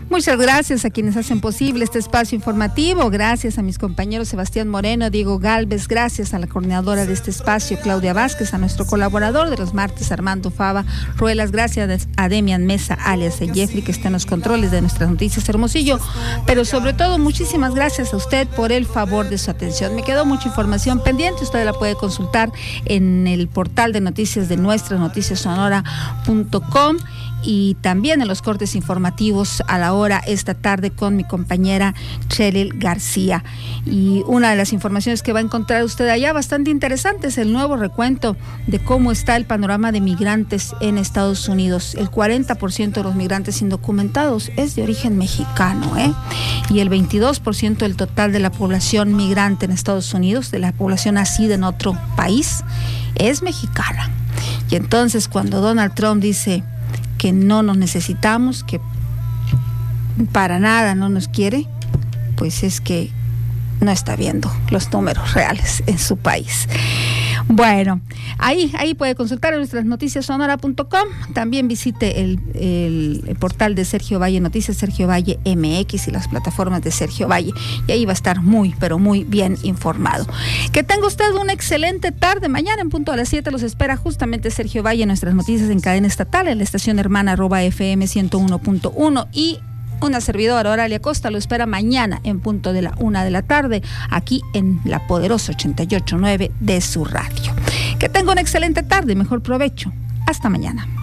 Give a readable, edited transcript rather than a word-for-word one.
Muchas gracias a quienes hacen posible este espacio informativo. Gracias a mis compañeros Sebastián Moreno, Diego Galvez. Gracias a la coordinadora de este espacio, Claudia Vázquez, a nuestro colaborador de los martes, Armando Fava Ruelas. Gracias a Demian Mesa, alias Jeffrey, que está en los controles de nuestras noticias Hermosillo. Pero sobre todo, muchísimas gracias a usted por el favor de su atención. Me quedó mucha información pendiente. Usted la puede consultar en el portal de noticias de nuestranoticiasonora.com y también en los cortes informativos a la hora esta tarde con mi compañera Cheryl García. Y una de las informaciones que va a encontrar usted allá bastante interesante es el nuevo recuento de cómo está el panorama de migrantes en Estados Unidos. El 40% de los migrantes indocumentados es de origen mexicano, y el 22% del total de la población migrante en Estados Unidos, de la población nacida en otro país, es mexicana. Y entonces cuando Donald Trump dice que no nos necesitamos, que para nada no nos quiere, pues es que no está viendo los números reales en su país. Bueno, ahí puede consultar en nuestras noticiasonora.com. También visite el portal de Sergio Valle Noticias, Sergio Valle MX, y las plataformas de Sergio Valle. Y ahí va a estar muy, pero muy bien informado. Que tenga usted una excelente tarde. Mañana en punto a las 7 los espera justamente Sergio Valle en nuestras noticias en cadena estatal, en la estación hermana @FM 101.1, y una servidora, Oralia Costa, lo espera mañana en punto de la 1 de la tarde, aquí en la poderosa 88.9 de su radio. Que tenga una excelente tarde, mejor provecho. Hasta mañana.